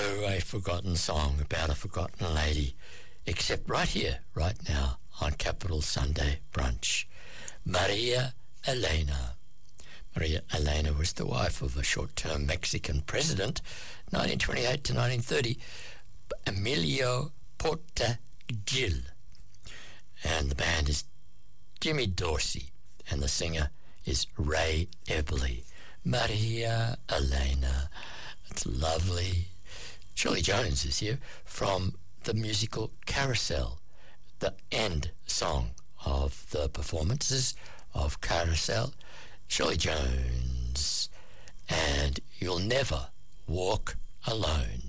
a forgotten song about a forgotten lady, except right here, right now, on Capital Sunday Brunch. Maria Elena. Maria Elena was the wife of a short-term Mexican president, 1928 to 1930, Emilio Porta Gil. And the band is Jimmy Dorsey, and the singer is Ray Eberly. Maria Elena. It's lovely. Shirley Jones is here from the musical Carousel, the end song of the performances of Carousel. Shirley Jones, and You'll Never Walk Alone.